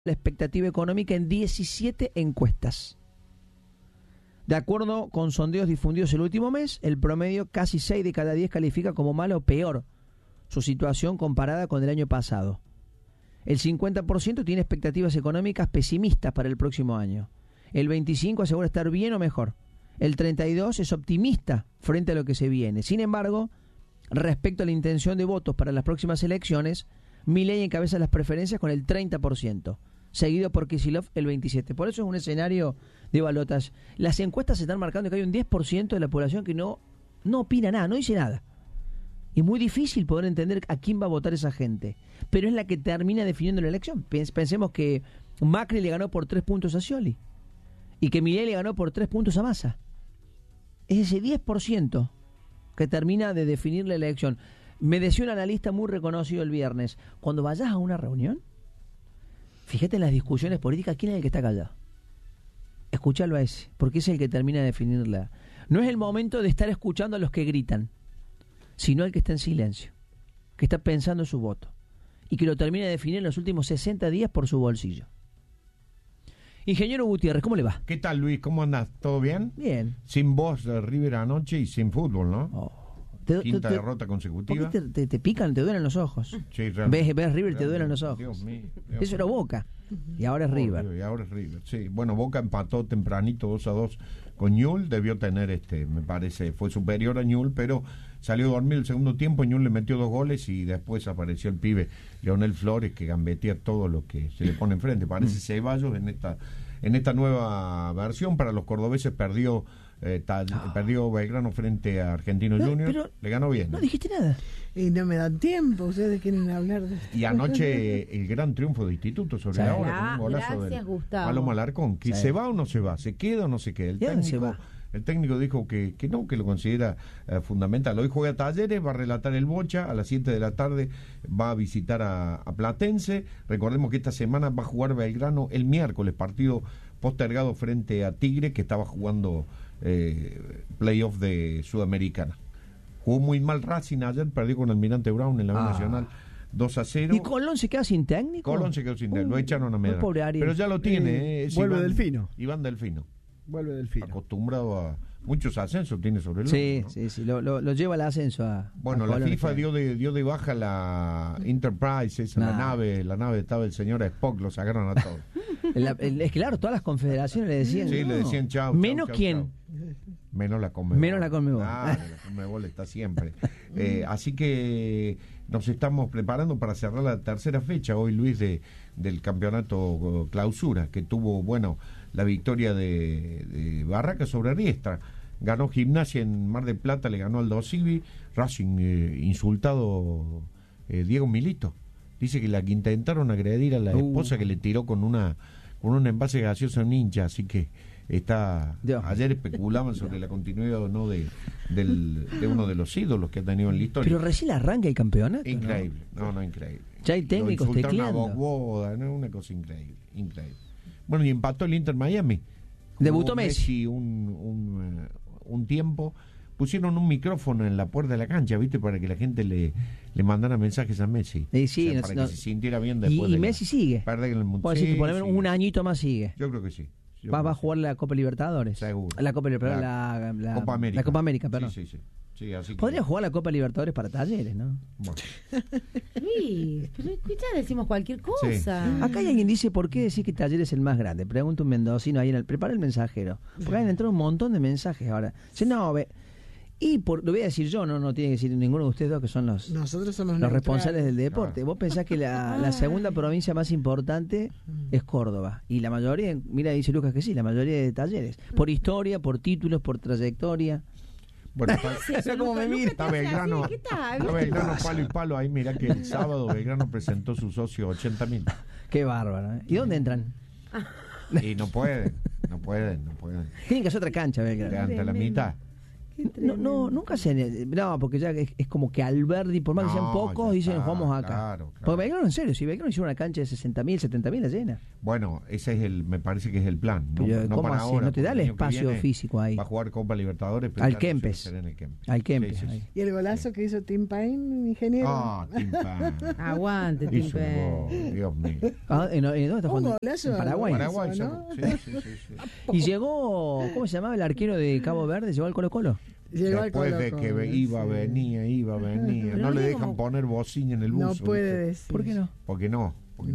la expectativa económica en 17 encuestas. De acuerdo con sondeos difundidos el último mes, el promedio casi 6 de cada 10 califica como mala o peor su situación comparada con el año pasado. El 50% tiene expectativas económicas pesimistas para el próximo año. El 25% asegura estar bien o mejor. El 32% es optimista frente a lo que se viene. Sin embargo, respecto a la intención de votos para las próximas elecciones, Milei encabeza las preferencias con el 30%, seguido por Kicillof el 27%. Por eso es un escenario de balotas. Las encuestas se están marcando que hay un 10% de la población que no opina nada, no dice nada. Es muy difícil poder entender a quién va a votar esa gente, pero es la que termina definiendo la elección. Pensemos que Macri le ganó por 3 puntos a Scioli y que Milei le ganó por 3 puntos a Massa. Es ese 10% que termina de definir la elección. Me decía un analista muy reconocido el viernes, cuando vayas a una reunión, fíjate en las discusiones políticas, ¿quién es el que está callado? Escuchalo a ese, porque es el que termina de definirla. No es el momento de estar escuchando a los que gritan, sino al que está en silencio, que está pensando en su voto, y que lo termina de definir en los últimos 60 días por su bolsillo. Ingeniero Gutiérrez, ¿cómo le va? ¿Qué tal, Luis? ¿Cómo andás? ¿Todo bien? Bien. Sin voz de River anoche y sin fútbol, ¿no? Oh. Quinta derrota consecutiva. ¿Por qué te pican, te duelen los ojos? Sí, realmente. Ves River, te duelen los ojos. Dios mío. Eso era Boca. Y ahora es River. Y ahora es River, sí. Bueno, Boca empató tempranito 2-2 con Newell's. Debió tener, me parece, fue superior a Newell's, pero salió a dormir el segundo tiempo. Newell's le metió 2 goles y después apareció el pibe Leonel Flores, que gambetea todo lo que se le pone enfrente. Parece Ceballos en esta nueva versión. Para los cordobeses perdió Belgrano frente a Argentino Junior. Le ganó bien. No dijiste nada. Y no me dan tiempo, ustedes quieren hablar de esto. Y anoche el gran triunfo de Instituto sobre la hora, con un golazo de Paloma Alarcón. ¿Que se va o no se va? ¿Se queda o no se queda? El técnico dijo que no, que lo considera fundamental. Hoy juega Talleres, va a relatar el Bocha, a las 7 de la tarde va a visitar a Platense. Recordemos que esta semana va a jugar Belgrano el miércoles, partido postergado frente a Tigre, que estaba jugando playoff de Sudamericana. Jugó muy mal Racing ayer, perdió con Almirante Brown en la B Nacional 2-0. ¿Y Colón se queda sin técnico? Colón se quedó sin técnico, lo echaron a Medrano. Pero ya lo tiene. Vuelve Delfino. Iván Delfino. Vuelve Delfino. Acostumbrado a muchos ascensos tiene sobre el sí, lomo, ¿no? Sí, lo lleva al ascenso a la FIFA dio de baja la Enterprise, la nave estaba el señor Spock, lo sacaron a todos. Es claro, todas las confederaciones le decían. Sí, le decían chau. Menos chau, quién. Chau. Menos la Conmebol. Menos la Conmebol. La Conmebol está siempre. Así que nos estamos preparando para cerrar la tercera fecha hoy, Luis, del campeonato clausura, que tuvo, la victoria de Barraca sobre Riestra. Ganó Gimnasia en Mar del Plata, le ganó Aldo Civi. Racing insultado Diego Milito. Dice que la intentaron agredir a la esposa que le tiró con un envase gaseoso a un hincha, así que ayer especulaban sobre la continuidad o no de uno de los ídolos que ha tenido en la historia. Pero recién arranca el campeonato. Increíble, no, increíble. Ya hay técnicos tecleando. Una cosa increíble. Bueno, y empató el Inter Miami. Debutó Messi. Un tiempo. Pusieron un micrófono en la puerta de la cancha, ¿viste? Para que la gente le mandara mensajes a Messi. Sí, para que se sintiera bien después. Y Messi sigue. Perder el mundo. Puede decir que por lo menos un añito más sigue. Yo creo que sí. Va a jugar la Copa Libertadores. Seguro. La Copa Libertadores, la Copa América. La Copa América, perdón. Sí, así podría jugar la Copa Libertadores para Talleres, ¿no? Bueno. Luis, pero escuchá, decimos cualquier cosa. Sí. Acá hay alguien dice, ¿por qué decís que Talleres es el más grande? Pregunta un mendocino ahí prepara el mensajero. Porque han entrado un montón de mensajes ahora. Dice, lo voy a decir yo, no tiene que decir ninguno de ustedes dos, que son Nosotros somos los responsables del deporte. Vos pensás que la segunda provincia más importante es Córdoba. Y la mayoría, mira, dice Lucas que sí, la mayoría de Talleres. Por historia, por títulos, por trayectoria. Bueno, como me mira. Está Belgrano, palo y palo. Ahí mirá que el sábado Belgrano presentó su socio 80.000. Qué bárbaro, ¿eh? ¿Y dónde entran? Y no pueden. Tienen que hacer otra cancha, Belgrano. Ante la mitad. Nunca se... No, porque ya es como que Alberdi, por más que sean pocos, dicen jugamos acá. Claro. Porque Belgrano, en serio, si Belgrano hicieron una cancha de 60.000, 70.000 la llena. Bueno, ese es me parece que es el plan. Pero, no ¿cómo para así? ahora, No te da el porque año que espacio viene físico ahí. Va a jugar Copa Libertadores. Pero Al Kempes. Al Kempes. Sí. Ahí. ¿Y el golazo que hizo Tim Payne, ingeniero? Tim Payne. Aguante, Tim Hizo un Payne. gol, Dios mío. ¿Dónde está Un jugando? golazo. En Paraguay. Paraguay, ¿no? sí. Y llegó, ¿cómo se llamaba el arquero de Cabo Verde? ¿Llegó al Colo-Colo? Llegó Después al de Colo-Colo, que iba, sí. venía. Pero No le no dejan como- poner bocina en el bus. No puede ¿viste? decir. ¿Por qué no? Porque no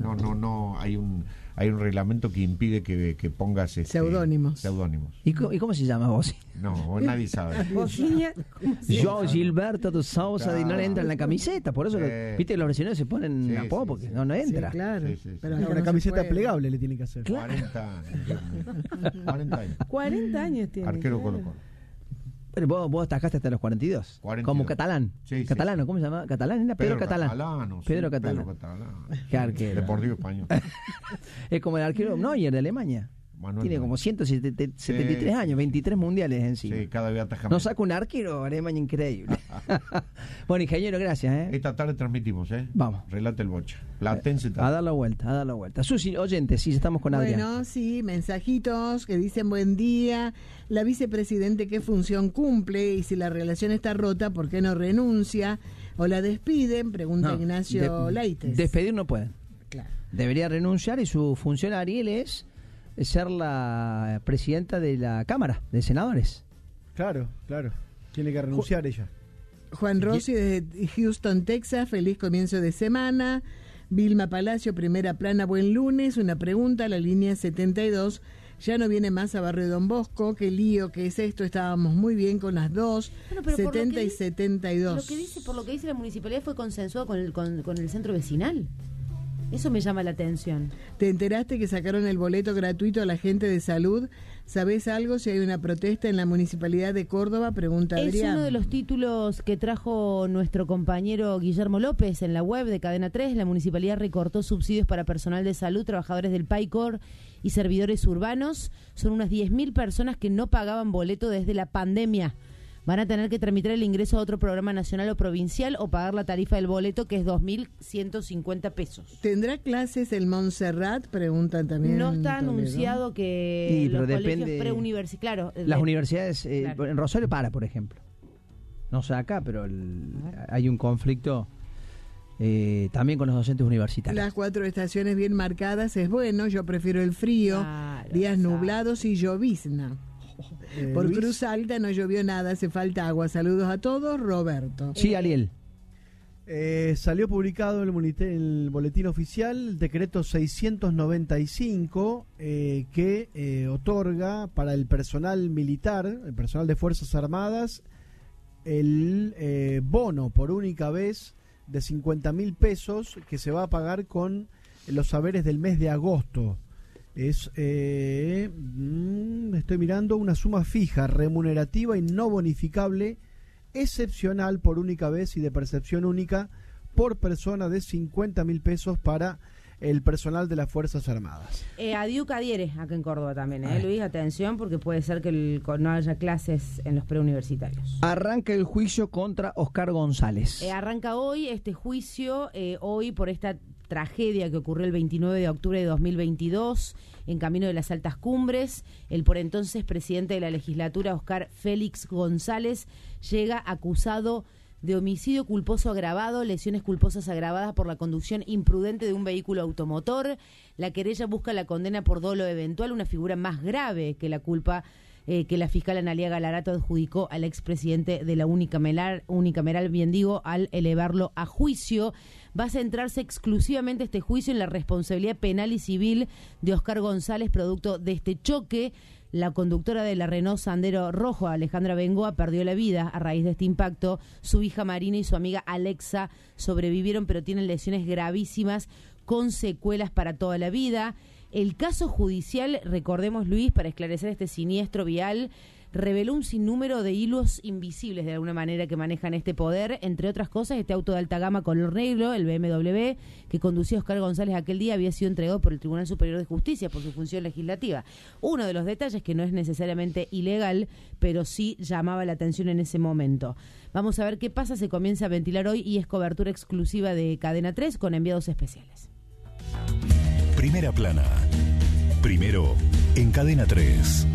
hay un reglamento que impide que pongas Seudónimos. ¿Y cómo se llama vos? No, nadie sabe. Bocinia, ¿cómo se Yo, llama? Gilberto de Sousa, y no le entra en la camiseta. Por eso, Sí. viste, los brasileños se ponen Sí, apodo sí, porque sí. no Sí, entra. claro. Sí. Pero Una no se camiseta puede. plegable le tiene que hacer. Claro. 40 años. Dios mío. 40 años. 40 años tiene. Arquero claro. Colo-Colo. Pero vos atajaste hasta los 42. 42. Como Catalán. Sí. Catalano, ¿cómo se llama? Catalán, era Pedro Catalán. Pedro Catalán. Qué arquero. Deportivo Español. Es como el arquero Neuer de Alemania. Manuel Tiene Neuer. como 173 Sí, años, 23 mundiales encima. Sí, cada vez ataja Nos menos. saca un arquero Alemania increíble. Bueno, ingeniero, gracias. Esta tarde transmitimos, Vamos. Relata el Bocha. Platense A dar la vuelta. Susi, oyentes, sí, estamos con Adrián. Bueno, sí, mensajitos que dicen buen día. La vicepresidente, ¿qué función cumple? Y si la relación está rota, ¿por qué no renuncia? ¿O la despiden? Pregunta No, Ignacio Laites. Despedir no pueden. Claro. Debería renunciar y su función, Ariel, es ser la presidenta de la Cámara de Senadores. Claro. Tiene que renunciar ella. Juan Rossi desde Houston, Texas, feliz comienzo de semana. Vilma Palacio, primera plana, buen lunes. Una pregunta, la línea 72 ya no viene más a Barrio Don Bosco. Qué lío, qué es esto, estábamos muy bien con las dos, Bueno, pero por 70 lo que y dice- 72. Por lo que dice la municipalidad fue consensuado con el centro vecinal. Eso me llama la atención. ¿Te enteraste que sacaron el boleto gratuito a la gente de salud? ¿Sabés algo si hay una protesta en la municipalidad de Córdoba? Pregunta Es Adrián. uno de los títulos que trajo nuestro compañero Guillermo López en la web de Cadena 3. La municipalidad recortó subsidios para personal de salud, trabajadores del PAICOR y servidores urbanos. Son unas 10.000 personas que no pagaban boleto desde la pandemia. Van a tener que tramitar el ingreso a otro programa nacional o provincial o pagar la tarifa del boleto, que es 2.150 pesos. ¿Tendrá clases el Montserrat? Preguntan también. No está Toledo. anunciado que Sí, pero los colegios depende- preuniversitarios, claro. Las universidades, Claro. en Rosario por ejemplo. No sé acá, pero hay un conflicto también con los docentes universitarios. Las 4 estaciones bien marcadas es bueno, yo prefiero el frío, Claro, días exacto. nublados y llovizna. Por Luis. Cruz Alta no llovió nada, hace falta agua. Saludos a todos, Roberto. Sí, Ariel. Salió publicado en el boletín oficial el decreto 695 que otorga para el personal militar, el personal de Fuerzas Armadas, el bono por única vez de 50.000 pesos que se va a pagar con los saberes del mes de agosto. Es, estoy mirando, una suma fija, remunerativa y no bonificable, excepcional por única vez y de percepción única por persona de 50.000 pesos para el personal de las Fuerzas Armadas. Adiu Cadiere, acá en Córdoba también, Luis, atención, porque puede ser que no haya clases en los preuniversitarios. Arranca el juicio contra Oscar González. Arranca hoy este juicio, hoy por esta tragedia que ocurrió el 29 de octubre de 2022 en camino de las Altas Cumbres. El por entonces presidente de la legislatura, Oscar Félix González, llega acusado de homicidio culposo agravado, lesiones culposas agravadas por la conducción imprudente de un vehículo automotor. La querella busca la condena por dolo eventual, una figura más grave que la culpa que la fiscal Analía Galarato adjudicó al expresidente de la unicameral, bien digo, al elevarlo a juicio. Va a centrarse exclusivamente este juicio en la responsabilidad penal y civil de Oscar González, producto de este choque. La conductora de la Renault Sandero Rojo, Alejandra Bengoa, perdió la vida a raíz de este impacto. Su hija Marina y su amiga Alexa sobrevivieron, pero tienen lesiones gravísimas con secuelas para toda la vida. El caso judicial, recordemos, Luis, para esclarecer este siniestro vial, reveló un sinnúmero de hilos invisibles de alguna manera que manejan este poder, entre otras cosas este auto de alta gama color negro, el BMW, que conducía Oscar González aquel día, había sido entregado por el Tribunal Superior de Justicia por su función legislativa. Uno de los detalles que no es necesariamente ilegal, pero sí llamaba la atención en ese momento. Vamos a ver qué pasa, se comienza a ventilar hoy y es cobertura exclusiva de Cadena 3 con enviados especiales. Primera plana. Primero en Cadena 3.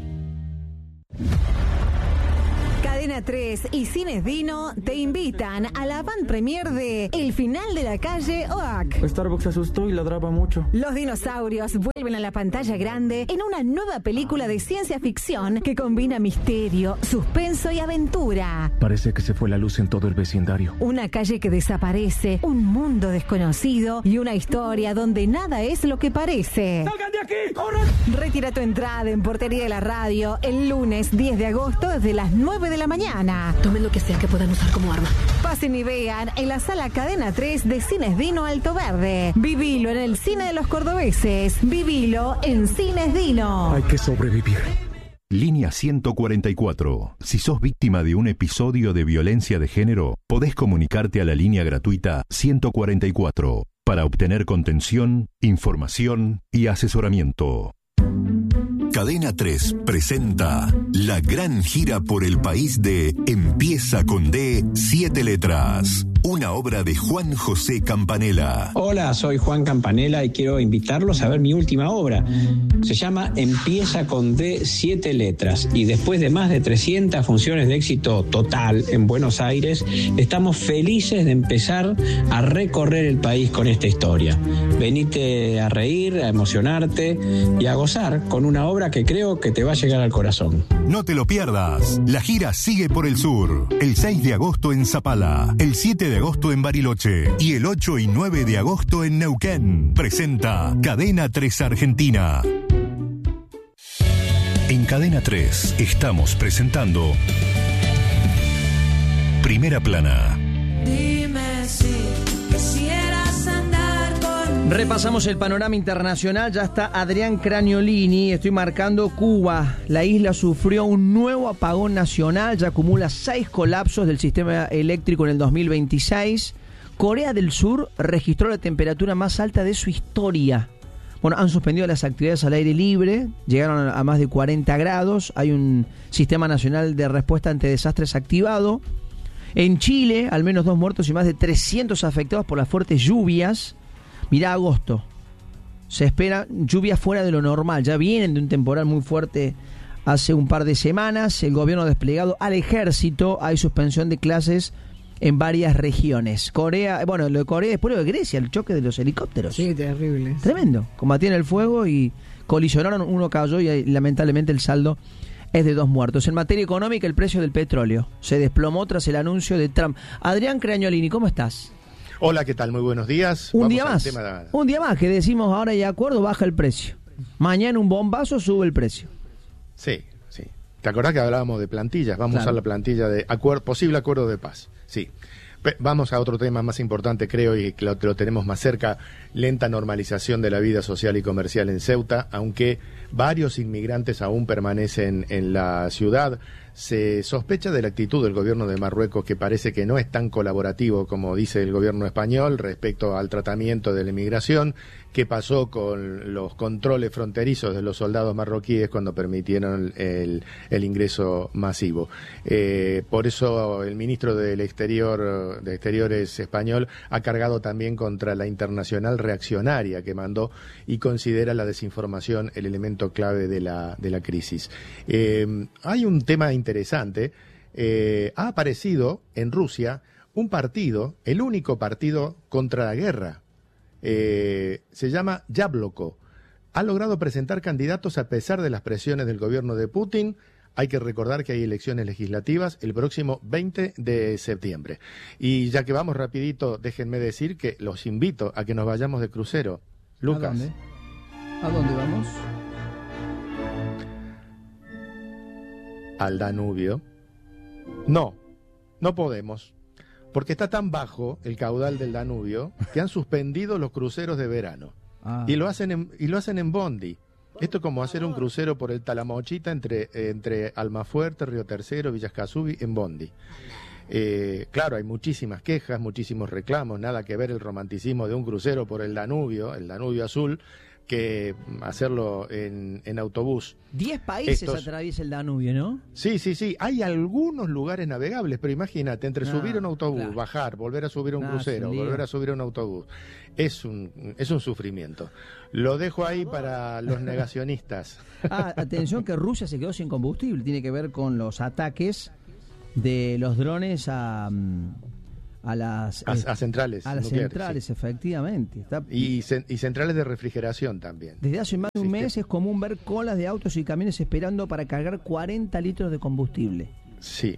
Cadena 3 y Cines Dino te invitan a la avant premiere de El final de la calle Oak. Starbucks se asustó y ladraba mucho. Los dinosaurios vuelven a la pantalla grande en una nueva película de ciencia ficción que combina misterio, suspenso y aventura. Parece que se fue la luz en todo el vecindario. Una calle que desaparece, un mundo desconocido y una historia donde nada es lo que parece. ¡Salgan de aquí! ¡Corran! Retira tu entrada en Portería de la Radio el lunes 10 de agosto desde las 9 de la mañana. Tomen lo que sea que puedan usar como arma. Pasen y vean en la sala Cadena 3 de Cines Dino Alto Verde. Vivilo en el cine de los cordobeses. Vivilo en Cines Dino. Hay que sobrevivir. Línea 144. Si sos víctima de un episodio de violencia de género, podés comunicarte a la línea gratuita 144 para obtener contención, información y asesoramiento. Cadena 3 presenta la gran gira por el país de Empieza con D, 7 letras. Una obra de Juan José Campanella. Hola, soy Juan Campanella y quiero invitarlos a ver mi última obra. Se llama Empieza con D, 7 letras. Y después de más de 300 funciones de éxito total en Buenos Aires, estamos felices de empezar a recorrer el país con esta historia. Venite a reír, a emocionarte y a gozar con una obra que creo que te va a llegar al corazón. No te lo pierdas. La gira sigue por el sur. El 6 de agosto en Zapala, el 7 de agosto en Bariloche y el 8 y 9 de agosto en Neuquén. Presenta Cadena 3 Argentina. En Cadena 3 estamos presentando Primera Plana. Dime si quisieras andar con... Repasamos el panorama internacional, ya está Adrián Craniolini, estoy marcando Cuba. La isla sufrió un nuevo apagón nacional, ya acumula 6 colapsos del sistema eléctrico en el 2026. Corea del Sur registró la temperatura más alta de su historia. Bueno, han suspendido las actividades al aire libre, llegaron a más de 40 grados, hay un sistema nacional de respuesta ante desastres activado. En Chile, al menos 2 muertos y más de 300 afectados por las fuertes lluvias. Mirá agosto, se espera lluvias fuera de lo normal, ya vienen de un temporal muy fuerte hace un par de semanas. El gobierno ha desplegado al ejército, hay suspensión de clases en varias regiones. Corea, bueno, lo de Corea, después lo de Grecia, el choque de los helicópteros. Sí, terrible. Tremendo, combatían el fuego y colisionaron, uno cayó y lamentablemente el saldo es de 2 muertos. En materia económica, el precio del petróleo se desplomó tras el anuncio de Trump. Adrián Craniolini, ¿cómo estás? Hola, ¿qué tal? Muy buenos días. Un día más que decimos ahora ya acuerdo, baja el precio. Mañana un bombazo, sube el precio. Sí. ¿Te acordás que hablábamos de plantillas? Vamos a usar la plantilla de posible acuerdo de paz. Sí. Vamos a otro tema más importante, creo, y que lo tenemos más cerca: lenta normalización de la vida social y comercial en Ceuta, aunque varios inmigrantes aún permanecen en la ciudad. Se sospecha de la actitud del gobierno de Marruecos, que parece que no es tan colaborativo como dice el gobierno español respecto al tratamiento de la inmigración. ¿Qué pasó con los controles fronterizos de los soldados marroquíes cuando permitieron el ingreso masivo? Por eso el ministro de Exteriores español ha cargado también contra la internacional reaccionaria que mandó y considera la desinformación el elemento clave de la crisis. Hay un tema interesante. Ha aparecido en Rusia un partido, el único partido contra la guerra. Se llama Yabloko. Ha logrado presentar candidatos a pesar de las presiones del gobierno de Putin. Hay que recordar que hay elecciones legislativas el próximo 20 de septiembre. Y ya que vamos rapidito, déjenme decir que los invito a que nos vayamos de crucero. Lucas. ¿A dónde vamos? Al Danubio. No podemos. Porque está tan bajo el caudal del Danubio que han suspendido los cruceros de verano. Y lo hacen en bondi. Esto es como hacer un crucero por el Talamochita entre Almafuerte, Río Tercero, Villa Escazú en bondi. Claro, hay muchísimas quejas, muchísimos reclamos, nada que ver el romanticismo de un crucero por el Danubio azul, que hacerlo en autobús. 10 países atraviesa el Danubio, ¿no? Sí. Hay algunos lugares navegables, pero imagínate, entre subir a un autobús, bajar, volver a subir a un crucero, volver a subir a un autobús, es un sufrimiento. Lo dejo ahí para los negacionistas. Atención que Rusia se quedó sin combustible, tiene que ver con los ataques de los drones a centrales. A las nucleares, centrales, sí. Efectivamente. Y centrales de refrigeración también. Desde hace más de un mes es común ver colas de autos y camiones esperando para cargar 40 litros de combustible. Sí.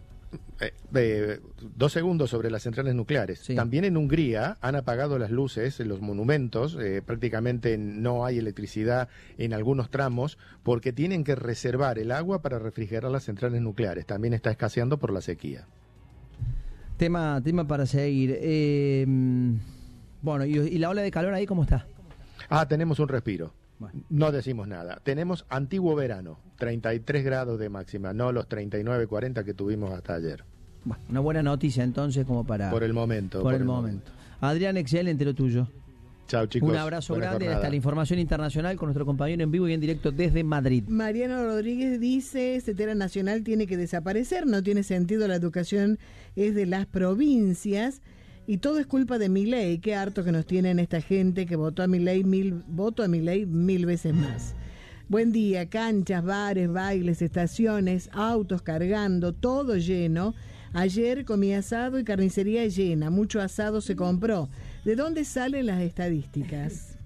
2 segundos sobre las centrales nucleares. Sí. También en Hungría han apagado las luces en los monumentos, prácticamente no hay electricidad en algunos tramos porque tienen que reservar el agua para refrigerar las centrales nucleares. También está escaseando por la sequía. Tema para seguir. Bueno, ¿y la ola de calor ahí cómo está? Tenemos un respiro. Bueno. No decimos nada. Tenemos antiguo verano, 33 grados de máxima, no los 39, 40 que tuvimos hasta ayer. Bueno, una buena noticia entonces como para... Por el momento. Por el momento. Adrián, excelente lo tuyo. Chao, chicos. Un abrazo grande. Hasta la información internacional con nuestro compañero en vivo y en directo desde Madrid. Mariano Rodríguez dice, Cetera Nacional tiene que desaparecer, no tiene sentido, la educación es de las provincias y todo es culpa de Milei. Qué harto que nos tienen esta gente que votó a Milei 1000 veces más. Buen día, canchas, bares, bailes, estaciones, autos cargando, todo lleno. Ayer comí asado y carnicería llena, mucho asado se compró. ¿De dónde salen las estadísticas?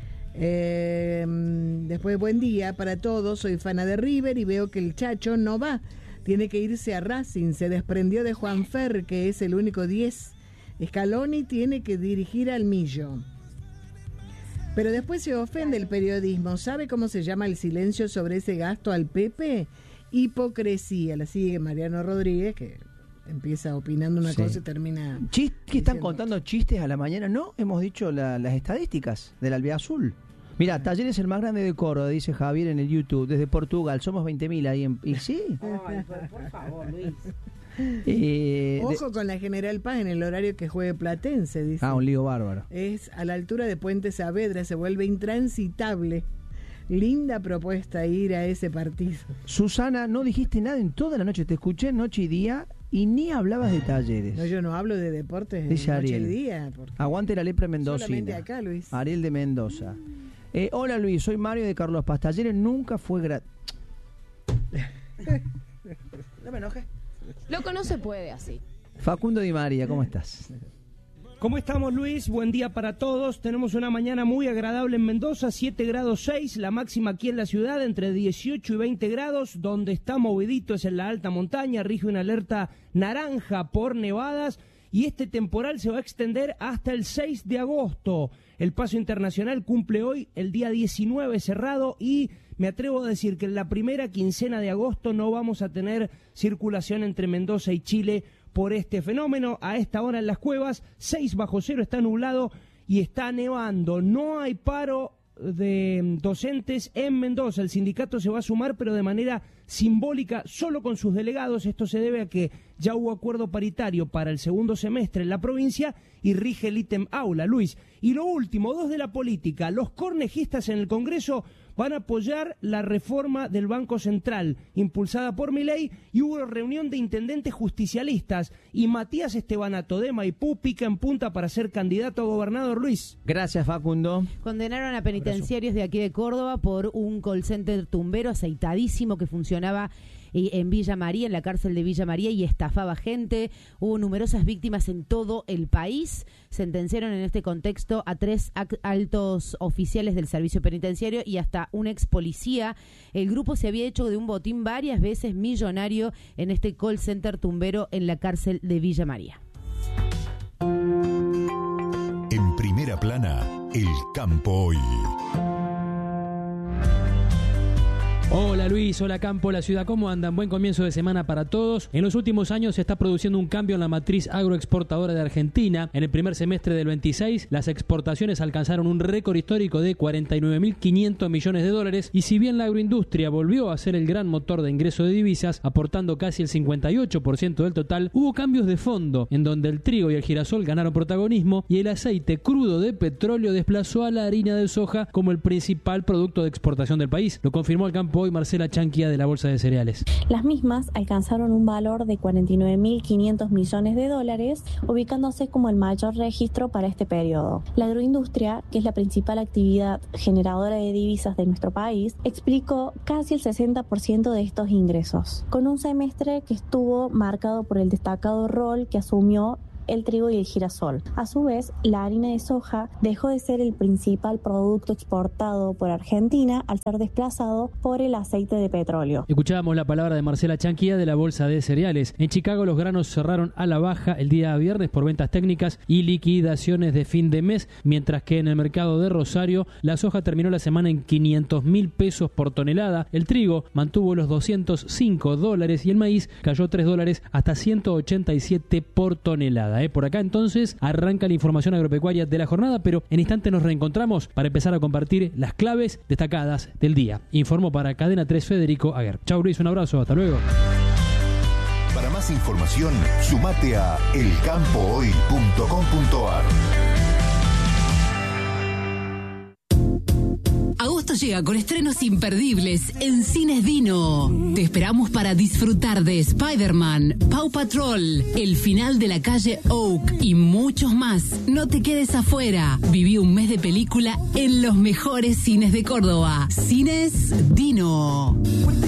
Después, buen día para todos, soy fana de River y veo que el Chacho no va. Tiene que irse a Racing, se desprendió de Juanfer, que es el único 10. Scaloni tiene que dirigir al Millo. Pero después se ofende el periodismo. ¿Sabe cómo se llama el silencio sobre ese gasto al Pepe? Hipocresía. La sigue Mariano Rodríguez, que empieza opinando una cosa y termina... ¿Que están contando chistes a la mañana? No, hemos dicho las estadísticas del Albiazul. Mira, Talleres el más grande de Córdoba, dice Javier en el YouTube, desde Portugal. Somos 20.000 ahí y sí. Ay, por favor, Luis. Ojo con la General Paz en el horario que juegue Platense, dice. Un lío bárbaro. Es a la altura de Puente Saavedra, se vuelve intransitable. Linda propuesta ir a ese partido. Susana, no dijiste nada en toda la noche, te escuché noche y día y ni hablabas de Talleres. No, yo no hablo de deportes dice noche Ariel. y día. Aguante la lepra mendocina. Solamente acá, Luis. Ariel de Mendoza. Hola Luis, soy Mario de Carlos Paz. Talleres nunca fue gratis. No me enojes. Loco, no se puede así. Facundo Di María, ¿cómo estás? ¿Cómo estamos, Luis? Buen día para todos. Tenemos una mañana muy agradable en Mendoza, 7 grados 6, la máxima aquí en la ciudad entre 18 y 20 grados, donde está movidito es en la alta montaña, rige una alerta naranja por nevadas y este temporal se va a extender hasta el 6 de agosto. El paso internacional cumple hoy el día 19 cerrado y me atrevo a decir que en la primera quincena de agosto no vamos a tener circulación entre Mendoza y Chile por este fenómeno. A esta hora en las cuevas, 6 bajo cero, está nublado y está nevando. No hay paro de docentes en Mendoza. El sindicato se va a sumar, pero de manera simbólica, solo con sus delegados. Esto se debe a que ya hubo acuerdo paritario para el segundo semestre en la provincia y rige el ítem aula, Luis. Y lo último, 2 de la política. Los cornejistas en el Congreso van a apoyar la reforma del Banco Central, impulsada por Milei, y hubo reunión de intendentes justicialistas, y Matías Estebanato de Maipú pica en punta para ser candidato a gobernador, Luis. Gracias, Facundo. Condenaron a penitenciarios de aquí de Córdoba por un call center tumbero aceitadísimo que funcionaba en Villa María, en la cárcel de Villa María, y estafaba gente. Hubo numerosas víctimas en todo el país. Sentenciaron en este contexto a 3 altos oficiales del servicio penitenciario y hasta un ex policía. El grupo se había hecho de un botín varias veces millonario en este call center tumbero en la cárcel de Villa María. En primera plana, el campo hoy. Hola Luis, hola Campo, la ciudad, ¿cómo andan? Buen comienzo de semana para todos. En los últimos años se está produciendo un cambio en la matriz agroexportadora de Argentina. En el primer semestre del 26, las exportaciones alcanzaron un récord histórico de 49.500 millones de dólares y si bien la agroindustria volvió a ser el gran motor de ingreso de divisas, aportando casi el 58% del total, hubo cambios de fondo, en donde el trigo y el girasol ganaron protagonismo y el aceite crudo de petróleo desplazó a la harina de soja como el principal producto de exportación del país. Lo confirmó al campo hoy Marcela Chanquia de la Bolsa de Cereales. Las mismas alcanzaron un valor de 49.500 millones de dólares, ubicándose como el mayor registro para este periodo. La agroindustria, que es la principal actividad generadora de divisas de nuestro país, explicó casi el 60% de estos ingresos, con un semestre que estuvo marcado por el destacado rol que asumió el trigo y el girasol. A su vez, la harina de soja dejó de ser el principal producto exportado por Argentina al ser desplazado por el aceite de petróleo. Escuchábamos la palabra de Marcela Chanquia de la Bolsa de Cereales. En Chicago los granos cerraron a la baja el día viernes por ventas técnicas y liquidaciones de fin de mes, mientras que en el mercado de Rosario la soja terminó la semana en 500.000 pesos por tonelada, el trigo mantuvo los $205 y el maíz cayó $3 hasta 187 por tonelada. Por acá entonces arranca la información agropecuaria de la jornada, pero en instante nos reencontramos para empezar a compartir las claves destacadas del día. Informo para Cadena 3 Federico Aguer. Chau Luis, un abrazo, hasta luego. Para más información, sumate a elcampohoy.com.ar. Agosto llega con estrenos imperdibles en Cines Dino. Te esperamos para disfrutar de Spider-Man, Paw Patrol, El final de la calle Oak y muchos más. No te quedes afuera. Viví un mes de película en los mejores cines de Córdoba. Cines Dino.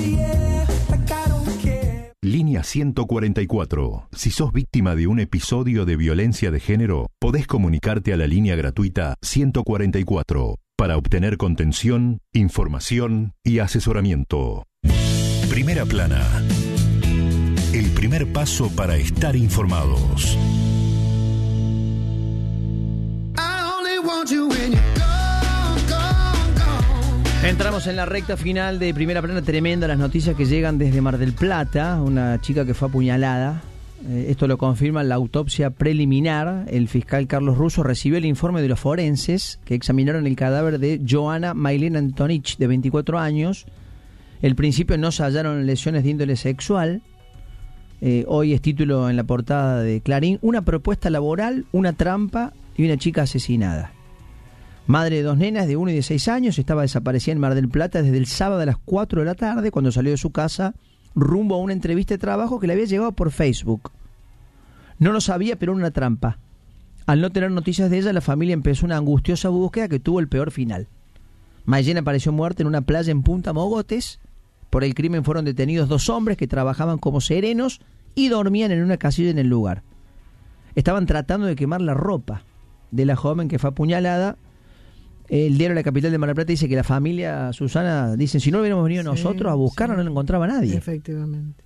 Línea 144. Si sos víctima de un episodio de violencia de género, podés comunicarte a la línea gratuita 144 para obtener contención, información y asesoramiento. Primera Plana. El primer paso para estar informados. Entramos en la recta final de Primera Plana. Tremenda las noticias que llegan desde Mar del Plata. Una chica que fue apuñalada. Esto lo confirma la autopsia preliminar. El fiscal Carlos Russo recibió el informe de los forenses que examinaron el cadáver de Joana Maylene Antonich, de 24 años. Al principio no se hallaron lesiones de índole sexual. Hoy es título en la portada de Clarín: una propuesta laboral, una trampa y una chica asesinada. Madre de dos nenas de 1 y de 6 años, estaba desaparecida en Mar del Plata desde el sábado a las 4 de la tarde, cuando salió de su casa rumbo a una entrevista de trabajo que le había llegado por Facebook. No lo sabía, pero era una trampa. Al no tener noticias de ella, la familia empezó una angustiosa búsqueda que tuvo el peor final. Maylene apareció muerta en una playa en Punta Mogotes. Por el crimen fueron detenidos 2 hombres que trabajaban como serenos y dormían en una casilla en el lugar. Estaban tratando de quemar la ropa de la joven que fue apuñalada. El diario La Capital de Mar del Plata dice que la familia, Susana, dicen, si no hubiéramos venido nosotros a buscarla, no la encontraba nadie. Efectivamente.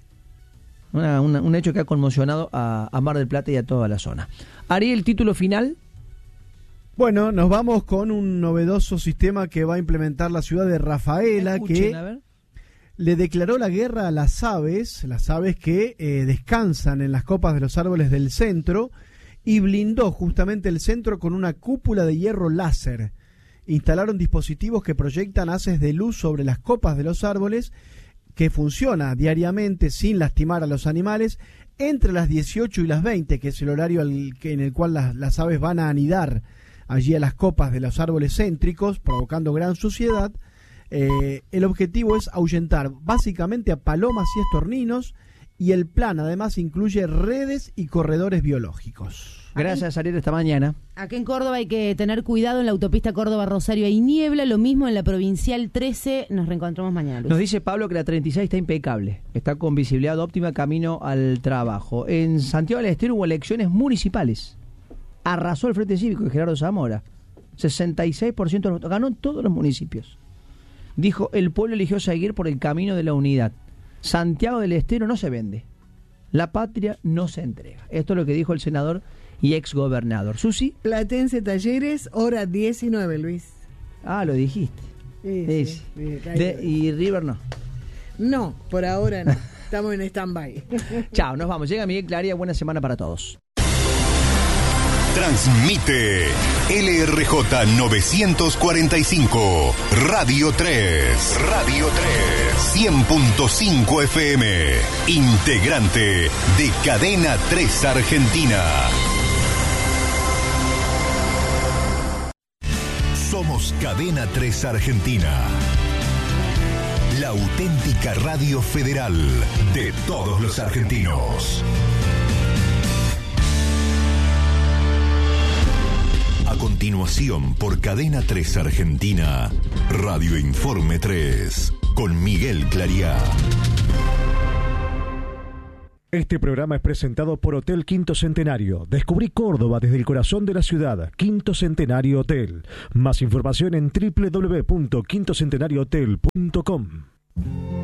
Un hecho que ha conmocionado a Mar del Plata y a toda la zona. Ariel, título final. Bueno, nos vamos con un novedoso sistema que va a implementar la ciudad de Rafaela, que le declaró la guerra a las aves que descansan en las copas de los árboles del centro, y blindó justamente el centro con una cúpula de hierro láser. Instalaron dispositivos que proyectan haces de luz sobre las copas de los árboles, que funciona diariamente sin lastimar a los animales, entre las 18 y las 20, que es el horario en el cual las aves van a anidar allí a las copas de los árboles céntricos, provocando gran suciedad. El objetivo es ahuyentar básicamente a palomas y estorninos, y el plan además incluye redes y corredores biológicos. Gracias, Ariel, esta mañana. Acá en Córdoba hay que tener cuidado en la autopista Córdoba-Rosario, hay niebla, lo mismo en la Provincial 13. Nos reencontramos mañana, Luis. Nos dice Pablo que la 36 está impecable, está con visibilidad óptima camino al trabajo. En Santiago del Estero hubo elecciones municipales. Arrasó el Frente Cívico de Gerardo Zamora. 66% de los votos, ganó en todos los municipios. Dijo, el pueblo eligió seguir por el camino de la unidad. Santiago del Estero no se vende. La patria no se entrega. Esto es lo que dijo el senador y exgobernador. Susi. Platense Talleres, hora 19, Luis. Ah, lo dijiste. Sí. Y River no. No, por ahora no. Estamos en stand-by. Chao, nos vamos. Llega Miguel Claría, buena semana para todos. Transmite LRJ 945, Radio 3. Radio 3. 100.5 FM. Integrante de Cadena 3 Argentina. Somos Cadena 3 Argentina. La auténtica radio federal de todos los argentinos. A continuación, por Cadena 3 Argentina, Radio Informe 3, con Miguel Clariá. Este programa es presentado por Hotel Quinto Centenario. Descubrí Córdoba desde el corazón de la ciudad. Quinto Centenario Hotel. Más información en www.quintocentenariohotel.com.